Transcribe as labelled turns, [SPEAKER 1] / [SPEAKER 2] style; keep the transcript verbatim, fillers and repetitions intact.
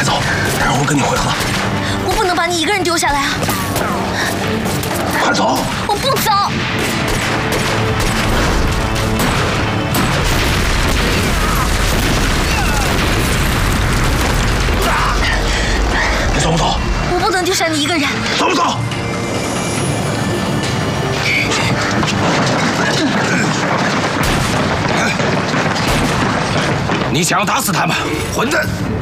[SPEAKER 1] 快走，让我跟你会合。
[SPEAKER 2] 我不能把你一个人丢下来啊！
[SPEAKER 1] 快走！
[SPEAKER 2] 我不走。
[SPEAKER 1] 你走不走？
[SPEAKER 2] 我不能丢下你一个人。
[SPEAKER 1] 走不走？你想要打死他们，混蛋！